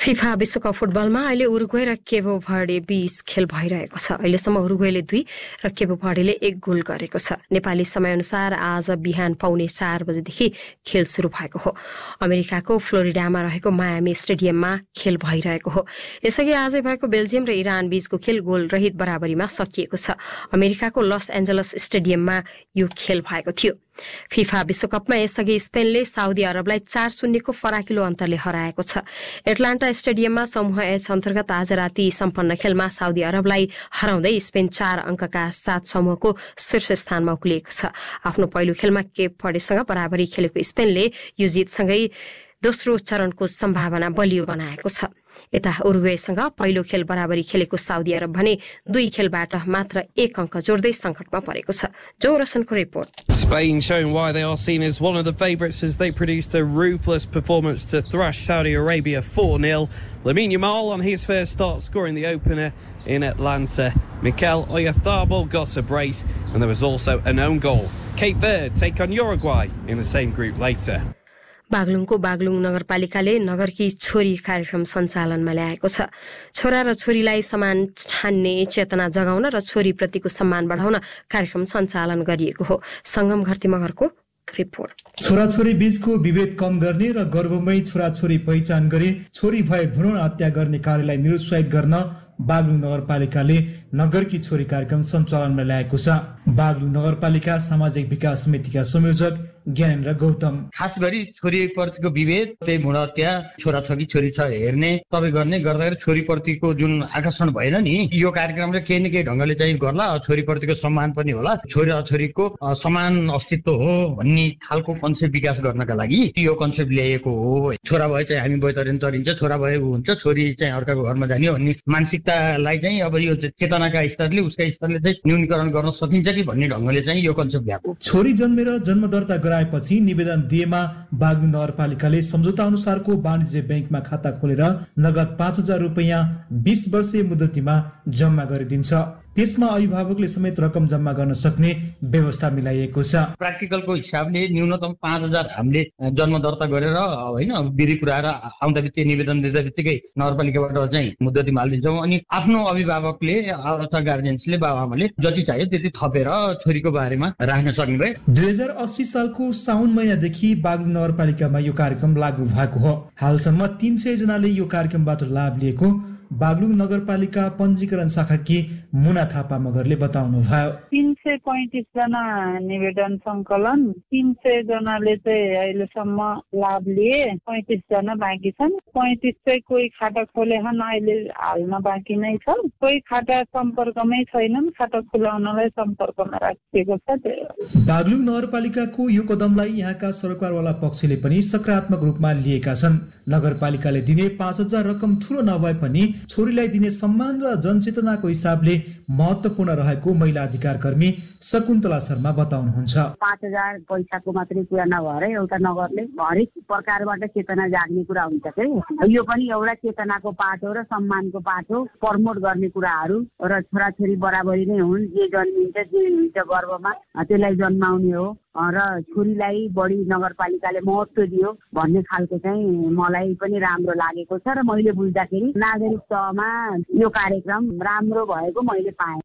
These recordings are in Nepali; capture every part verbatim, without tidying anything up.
फिफा विश्वकप फुटबलमा अहिले उरुग्वे र केबो भर्डे बीच खेल भइरहेको छ। अहिलेसम्म उरुग्वेले दुई र केबो भर्डेले एक गोल गरेको छ। नेपाली समयअनुसार आज बिहान पाउने चार बजेदेखि खेल सुरु भएको हो। अमेरिकाको फ्लोरिडामा रहेको मायामी स्टेडियममा खेल भइरहेको हो। यसअघि आजै भएको बेल्जियम र इरान बीचको खेल गोल रहित बराबरीमा सकिएको छ। अमेरिकाको लस एन्जलस स्टेडियममा यो खेल भएको थियो। फिफा विश्वकपमा यसअघि स्पेनले साउदी अरबलाई चार शून्यको फराकिलो अन्तरले हराएको छ। एटलान्टा स्टेडियममा समूह एच अन्तर्गत आज राति सम्पन्न खेलमा साउदी अरबलाई हराउँदै स्पेन चार अङ्कका साथ समूहको शीर्ष स्थानमा उक्लिएको छ। आफ्नो पहिलो खेलमा केप भर्डेसँग बराबरी खेलेको स्पेनले यो जितसँगै दोस्रो चरणको सम्भावना बलियो बनाएको छ। यता उरुग्वेसँग पहिलो खेल बराबरी खेलेको साउदी अरब भने दुई खेलबाट मात्र एक अङ्क जोड्दै सङ्कटमा परेको छ। जो रोशनको report. Spain showing why they are seen as one of the favourites as they produced a ruthless performance to thrash Saudi Arabia four nil. Lamine Yamal on his first start scoring the opener in Atlanta. Mikel Oyarzabal got a brace and there was also an own goal. Cape Verde take on Uruguay in the same group later. बागलुङको Baglung नगरपालिकाले नगरकी छोरी कार्यक्रम सञ्चालनमा ल्याएको छ। छोरा र छोरीलाई समान ठान्ने चेतना जगाउन र छोरीप्रतिको सम्मान बढाउन कार्यक्रम सञ्चालन गरिएको हो। सङ्गम घरती मगरको रिपोर्ट। छोराछोरी बीचको विभेद कम गर्ने र गर्भमै छोराछोरी पहिचान गरी छोरी भए भ्रूण हत्या गर्ने कार्यलाई निरुत्साहित गर्न बागलुङ नगरपालिकाले नगरकी छोरी कार्यक्रम सञ्चालनमा ल्याएको छ। बागलुङ नगरपालिका सामाजिक विकास समितिका संयोजक ज्ञानेन्द्र गौतम खास गरी छोरीप्रतिको विभेद, त्यही भ्रूण हत्या, छोरा छ कि छोरी छ हेर्ने सबै गर्ने गर्दाखेरि छोरीप्रतिको जुन आकर्षण भएन नि, यो कार्यक्रमले केही न केही ढङ्गले चाहिँ गर्ला। छोरीप्रतिको सम्मान पनि होला, छोरा छोरीको समान अस्तित्व हो भन्ने खालको कन्सेप्ट विकास गर्नका लागि यो कन्सेप्ट ल्याएको हो। छोरा भए चाहिँ हामी बैतरिन तरिन्छ, छोरा भए ऊ हुन्छ, छोरी चाहिँ अर्काको घरमा जाने भन्ने मानसिकतालाई चाहिँ अब यो चेतनाका स्तरले उसका स्तरले चाहिँ न्यूनीकरण गर्न सकिन्छ कि भन्ने ढङ्गले चाहिँ यो कन्सेप्ट ल्याएको। छोरी जन्मेर जन्म दर्ता गराएपछि निवेदन दिएमा बागलुङ नगरपालिकाले सम्झौता अनुसारको वाणिज्य ब्याङ्कमा खाता खोलेर नगद पाँच हजार रुपियाँ बीस वर्षीय मुद्दतीमा जम्मा गरिदिन्छ। त्यसमा अभिभावकले समेत रकम जम्मा गर्न सक्ने व्यवस्था मिलाइएको छ। प्र्याक्टिकलको हिसाबले न्यूनतम पाँच हजार हामीले जन्म दर्ता गरेर होइन विधि पुऱ्याएर आउँदा बित्तिकै निवेदन दिँदा बित्तिकै नगरपालिकाबाट चाहिँ मुद्दती हालिदिन्छौँ। अनि आफ्नो अभिभावकले अथवा गार्जियन्सले बाबाआमाले जति चाहियो त्यति थपेर छोरीको बारेमा राख्न सक्ने भए। दुई हजार अस्सी सालको साउन महिनादेखि बागलुङ नगरपालिकामा यो कार्यक्रम लागू भएको हो। हालसम्म तीन सय जनाले यो कार्यक्रमबाट लाभ लिएको बागलुङ नगरपालिका पञ्जीकरण शाखाकी मुना थापा मगरले बताउनु भयो। तीन सय पैँतिस जना निवेदन सङ्कलन, तीन सय जनाले चाहिँ अहिलेसम्म लाभ लिए, पैँतिस जना बाँकी छन्। पैँतिस चाहिँ कोही खाता खोलेछन्, अहिले हाल्न बाँकी नै छ। कोही खाता सम्पर्कमै छैनन्, खाता खुलाउनलाई सम्पर्कमा राखिएको छ। बागलुङ नगरपालिकाको यो कदमलाई यहाँका सरकारवाला पक्षले पनि सकारात्मक रूपमा लिएका छन्। नगरपालिकाले दिने पाँच हजार रकम ठुलो नभए पनि छोरीलाई दिने सम्मान र जनचेतनाको हिसाबले महत्वपूर्ण रहेको महिला अधिकार कर्मी शकुन्तला शर्मा बताउनुहुन्छ। पाँच हजार पैसाको मात्रै कुरा नभएर एउटा नगरले हरेक प्रकारबाट चेतना जाग्ने कुरा हुन्छ कि यो पनि एउटा चेतनाको पाठ हो र सम्मानको पाठ हो। प्रमोट गर्ने कुराहरू र छोराछोरी बराबरी नै हुन्, जे जन्मिन्छ जे हुन्छ गर्भमा त्यसलाई जन्माउने हो र छोरीलाई बढी नगरपालिकाले महत्त्व दियो भन्ने खालको चाहिँ मलाई पनि राम्रो लागेको छ र मैले बुझ्दाखेरि नागरिक तहमा यो कार्यक्रम राम्रो भएको मैले पाएँ।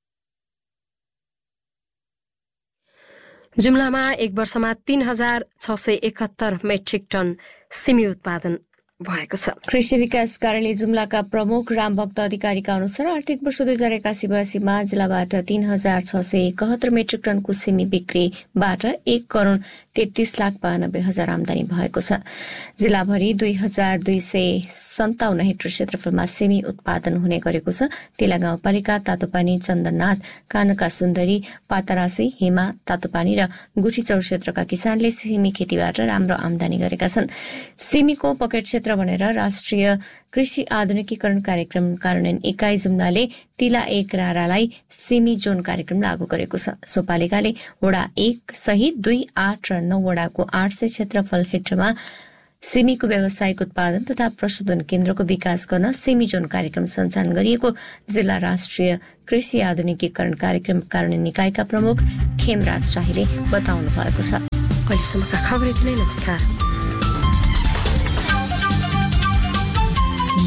जुम्लामा एक वर्षमा तीन हजार छ सय एकहत्तर मेट्रिक टन सिमी उत्पादन भएको छ। कृषि विकास कार्यालय जुम्लाका प्रमुख रामभक्त अधिकारीका अनुसार आर्थिक वर्ष दुई हजार एकासी बयासीमा जिल्लाबाट तीन हजार छ सय एकहत्तर मेट्रिक टनको सिमी बिक्रीबाट एक करोड तेत्तीस लाख बयानब्बे हजार आमदानी भएको छ। जिल्लाभरि दुई हजार दुई सय सन्ताउन्न हेक्टर क्षेत्रफलमा सिमी उत्पादन हुने गरेको छ। तेला गाउँपालिका, तातोपानी, चन्दननाथ, कानका सुन्दरी, पातारासी, हिमा, तातोपानी र गुठीचौर क्षेत्रका किसानले सिमी खेतीबाट राम्रो आमदानी गरेका छन्। सिमीको पकेट क्षेत्र भनेर राष्ट्रिय कृषि आधुनिकीकरण कार्यक्रम कार्यान्वयन इकाइ जुम्लाले तिला एक रारालाई सिमी जोन कार्यक्रम लागू गरेको छ। सो पालिकाले वडा एक सहित दुई, आठ र नौ वडाको आठ सय क्षेत्रफल हेक्टरमा सिमीको व्यावसायिक उत्पादन तथा प्रशोधन केन्द्रको विकास गर्न सिमी जोन कार्यक्रम सञ्चालन गरिएको जिल्ला राष्ट्रिय कृषि आधुनिकीकरण कार्यक्रम कार्यान्वयन निकायका प्रमुख खेमराज शाहीले बताउनु भएको छ। अहिलेसम्मका खबर यति नै। नमस्कार।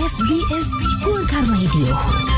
FBS Gorkha radio.